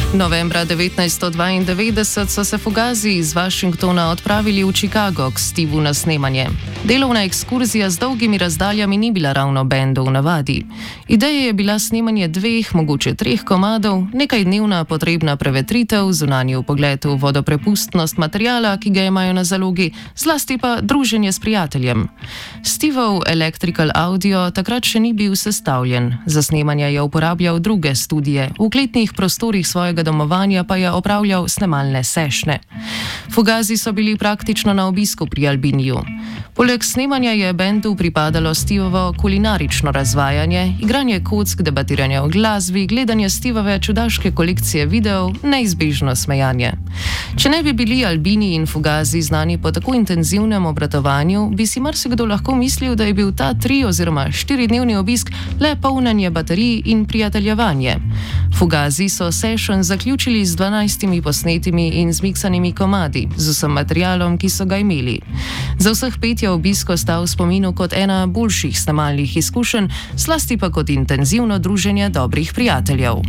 Novembra 1992 so se Fugazi iz Washingtona odpravili v Chicago k Stevu na snemanje. Delovna ekskurzija z dolgimi razdaljami ni bila ravno bendu v navadi. Ideja je bila snemanje 2, mogoče 3 komadov, nekajdnevna potrebna prevetritev, zunanji vpogled v vodoprepustnost materiala, ki ga imajo na zalogi, zlasti pa druženje s prijateljem. Steveov Electrical Audio takrat še ni bil sestavljen. Za snemanje je uporabljal druge studije, v kletnih prostorih svojega domovanja pa je opravljal snemalne sešne. Fugazi so bili praktično na obisku pri Albiniju. Poleg snemanja je bendu pripadalo Stevovo kulinarično razvajanje, igranje kock, debatiranje o glasbi, gledanje Stevove čudaške kolekcije videov, neizbežno smejanje. Če ne bi bili Albini in Fugazi znani po tako intenzivnem obratovanju, bi si marsikdo lahko mislil, da je bil ta 3 oziroma 4-dnevni obisk le polnjenje baterij in prijateljevanje. Fugazi so session zaključili z 12 posnetimi in zmiksanimi komadi, z vsem materialom, ki so ga imeli. Za vseh 5 je obisk ostal v spominu kot ena boljših snemalnih izkušenj, zlasti pa kot intenzivno druženje dobrih prijateljev.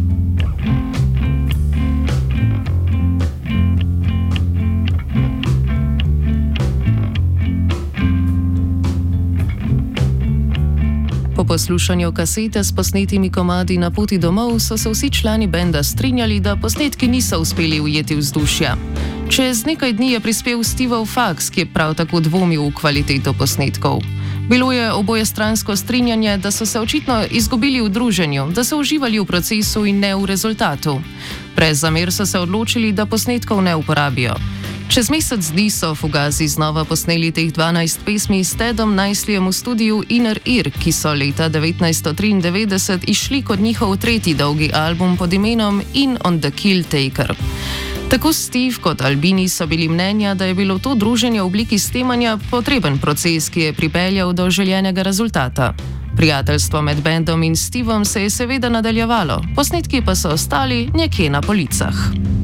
Po poslušanju kasete s posnetimi komadi na poti domov so se vsi člani benda strinjali, da posnetki niso uspeli ujeti vzdušja. Čez nekaj dni je prispel Steveov faks, ki je prav tako dvomil v kvaliteto posnetkov. Bilo je obojestransko strinjanje, da so se očitno izgubili v druženju, da so uživali v procesu in ne v rezultatu. Brez zamer so se odločili, da posnetkov ne uporabijo. Čez mesec dni so Fugazi znova posneli teh 12 pesmi s Tedom Nicelyjem v studiu Inner Ear, ki so leta 1993 išli kot njihov 3. dolgi album pod imenom In on the Kill Taker. Tako Steve kot Albini so bili mnenja, da je bilo to druženje v obliki snemanja potreben proces, ki je pripeljal do željenega rezultata. Prijateljstvo med bendom in Stevom se je seveda nadaljevalo, posnetki pa so ostali nekje na policah.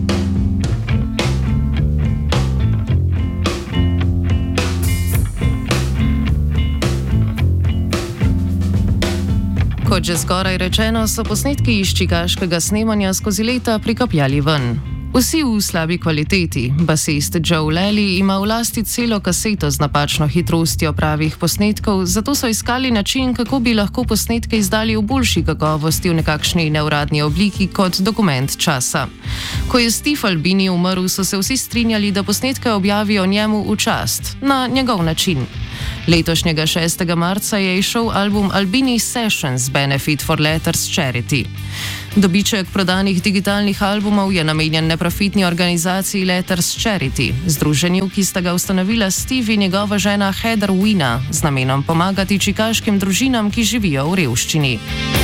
Kot že skoraj rečeno, so posnetki iz čikaškega snemanja skozi leta prikapljali ven. Vsi v slabi kvaliteti. Basist Joe Lally ima v lasti celo kaseto z napačno hitrostjo pravih posnetkov, zato so iskali način, kako bi lahko posnetke izdali v boljši kakovosti v nekakšni neuradni obliki kot dokument časa. Ko je Steve Albini umrl, so se vsi strinjali, da posnetke objavijo njemu v čast, na njegov način. Letošnjega 6. marca je izšel album Albini Sessions Benefit for Letters Charity. Dobiček prodanih digitalnih albumov je namenjen neprofitni organizaciji Letters Charity, združenju, ki sta ga ustanovila Steve in njegova žena Heather Wina, z namenom pomagati čikaškim družinam, ki živijo v revščini.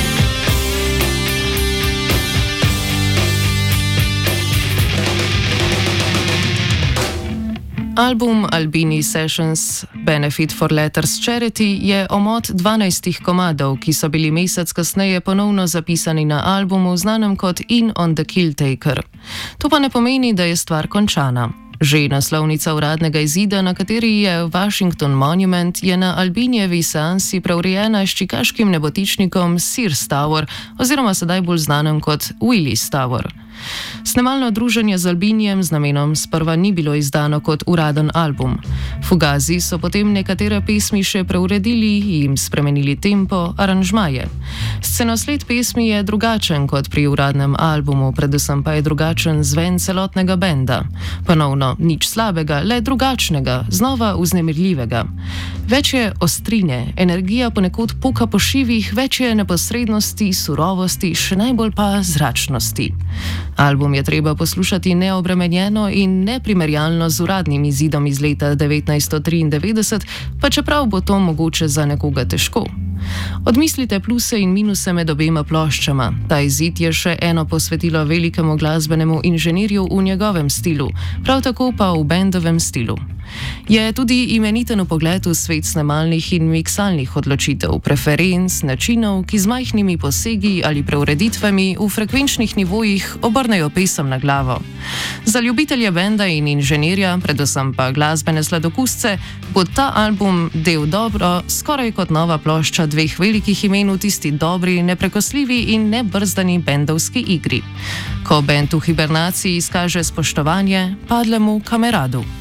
Album Albini Sessions Benefit for Letters Charity je omot 12 komadov, ki so bili mesec kasneje ponovno zapisani na albumu, znanem kot In on the Kill Taker. To pa ne pomeni, da je stvar končana. Že naslovnica uradnega izida, na kateri je Washington Monument, je na Albinijevi seansi preurejena s čikaškim nebotičnikom Sears Tower, oziroma sedaj bolj znanem kot Willis Tower. Snemalno druženje z Albinijem z namenom sprva ni bilo izdano kot uraden album. Fugazi so potem nekatere pesmi še preuredili in jim spremenili tempo, aranžmaje. Scenosled pesmi je drugačen kot pri uradnem albumu, predvsem pa je drugačen zven celotnega benda. Ponovno nič slabega, le drugačnega, znova vznemirljivega. Več je ostrine, energija ponekod poka po šivih, več je neposrednosti, surovosti, še najbolj pa zračnosti. Album je treba poslušati neobremenjeno in neprimerjalno z uradnim izidom iz leta 1993, pa čeprav bo to mogoče za nekoga težko. Odmislite pluse in minuse med obema ploščama. Ta izid je še eno posvetilo velikemu glasbenemu inženirju v njegovem stilu, prav tako pa v bendovem stilu. Je tudi imeniten vpogled v svet snemalnih in miksalnih odločitev, preferenc, načinov, ki z majhnimi posegi ali preureditvami v frekvenčnih nivojih obrnejo pesem na glavo. Za ljubitelje benda in inženirja, predvsem pa glasbene sladokusce, bo ta album del dobro, skoraj kot nova plošča dveh velikih imen v tisti dobri, neprekosljivi in nebrzdani bendovski igri. Ko bend v hibernaciji izkaže spoštovanje padlemu kameradu.